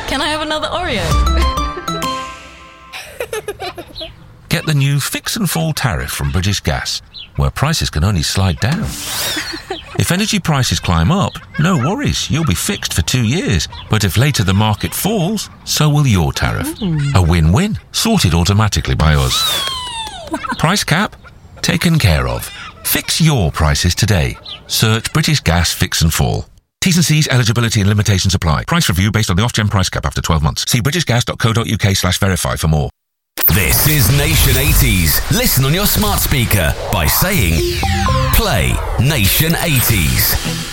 Can I have another Oreo? Get the new Fix and Fall tariff from British Gas, where prices can only slide down. If energy prices climb up, no worries, you'll be fixed for 2 years. But if later the market falls, so will your tariff. A win-win, sorted automatically by us. Price cap? Taken care of. Fix your prices today. Search British Gas Fix and Fall. T's and C's, eligibility and limitations apply. Price review based on the Ofgem price cap after 12 months. See britishgas.co.uk/verify for more. This is Nation 80s. Listen on your smart speaker by saying, play Nation 80s.